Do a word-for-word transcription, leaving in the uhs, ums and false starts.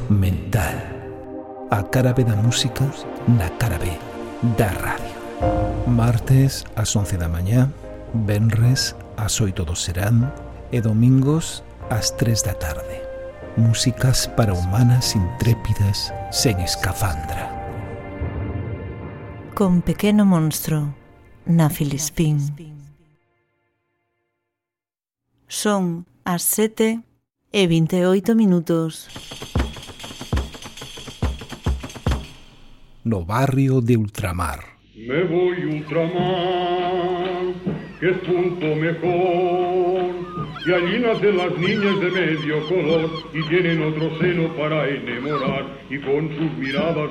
mental. A cara B da música na cara B da radio. Martes ás once da mañá, venres ás oito do serán e domingos ás tres da tarde. Músicas para humanas intrépidas sen escafandra. Con Pequeno Monstro na Filispín. Son as sete e vinte e oito minutos. No barrio de Ultramar. Me voy ultramar, que es punto mejor, y allí nacen las niñas de medio color y tienen otro seno para enamorar y con sus miradas